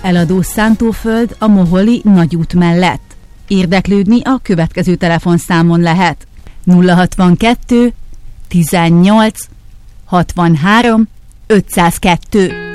Eladó szántóföld a Moholi Nagyút mellett. Érdeklődni a következő telefonszámon lehet: 062 18 63 502.